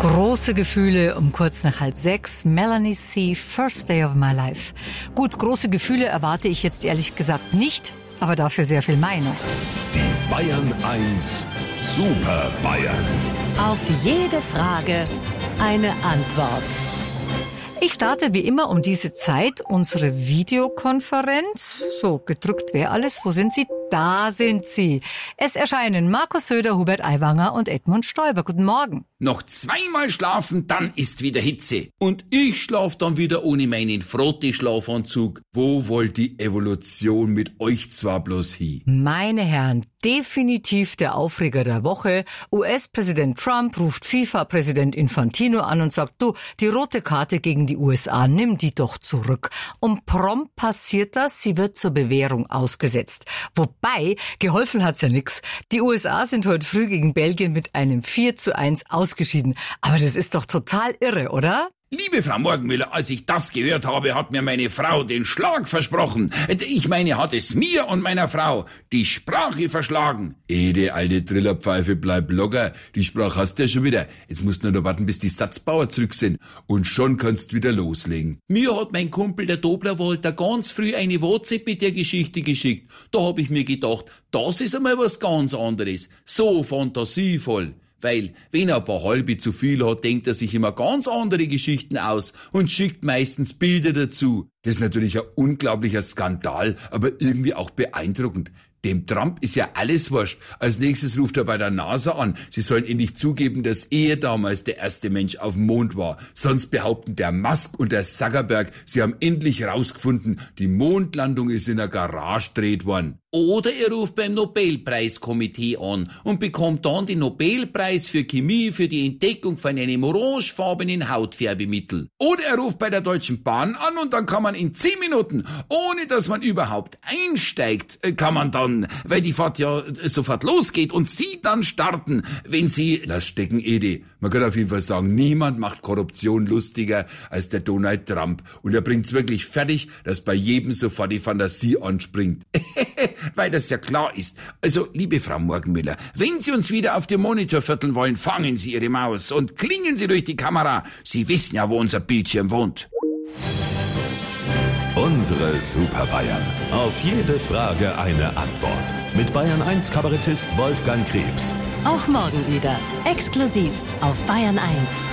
Große Gefühle um kurz nach 5:30. Melanie C., First Day of My Life. Gut, große Gefühle erwarte ich jetzt ehrlich gesagt nicht, aber dafür sehr viel Meinung. Die Bayern 1 Super Bayern. Auf jede Frage eine Antwort. Ich starte wie immer um diese Zeit unsere Videokonferenz. So, gedrückt wer alles? Wo sind Sie? Da sind sie. Es erscheinen Markus Söder, Hubert Aiwanger und Edmund Stoiber. Guten Morgen. Noch zweimal schlafen, dann ist wieder Hitze. Und ich schlaf dann wieder ohne meinen Frotte-Schlafanzug. Wo wollt die Evolution mit euch zwar bloß hin? Meine Herren, definitiv der Aufreger der Woche. US-Präsident Trump ruft FIFA-Präsident Infantino an und sagt, du, die rote Karte gegen die USA, nimm die doch zurück. Und prompt passiert das, sie wird zur Bewährung ausgesetzt. Wobei, geholfen hat's ja nix. Die USA sind heute früh gegen Belgien mit einem 4:1 ausgeschieden. Aber das ist doch total irre, oder? Liebe Frau Morgenmüller, als ich das gehört habe, hat mir meine Frau den Schlag versprochen. Ich meine, hat es mir und meiner Frau die Sprache verschlagen. Die alte Trillerpfeife, bleib locker. Die Sprache hast du ja schon wieder. Jetzt musst du nur noch warten, bis die Satzbauer zurück sind. Und schon kannst du wieder loslegen. Mir hat mein Kumpel, der Dobler Walter, ganz früh eine WhatsApp mit der Geschichte geschickt. Da hab ich mir gedacht, das ist einmal was ganz anderes. So fantasievoll. Weil, wenn er ein paar halbe zu viel hat, denkt er sich immer ganz andere Geschichten aus und schickt meistens Bilder dazu. Das ist natürlich ein unglaublicher Skandal, aber irgendwie auch beeindruckend. Dem Trump ist ja alles wurscht. Als nächstes ruft er bei der NASA an. Sie sollen endlich zugeben, dass er damals der erste Mensch auf dem Mond war. Sonst behaupten der Musk und der Zuckerberg, sie haben endlich rausgefunden, die Mondlandung ist in der Garage gedreht worden. Oder er ruft beim Nobelpreiskomitee an und bekommt dann den Nobelpreis für Chemie für die Entdeckung von einem orangefarbenen Hautfärbemittel. Oder er ruft bei der Deutschen Bahn an und dann kann man in 10 Minuten, ohne dass man überhaupt einsteigt, kann man dann, weil die Fahrt ja sofort losgeht und Sie dann starten, wenn Sie... Lass stecken, Edi. Man kann auf jeden Fall sagen, niemand macht Korruption lustiger als der Donald Trump. Und er bringt's wirklich fertig, dass bei jedem sofort die Fantasie anspringt. Weil das ja klar ist. Also, liebe Frau Morgenmüller, wenn Sie uns wieder auf dem Monitor vierteln wollen, fangen Sie Ihre Maus und klingen Sie durch die Kamera. Sie wissen ja, wo unser Bildschirm wohnt. Unsere Super Bayern. Auf jede Frage eine Antwort. Mit Bayern 1 Kabarettist Wolfgang Krebs. Auch morgen wieder. Exklusiv auf Bayern 1.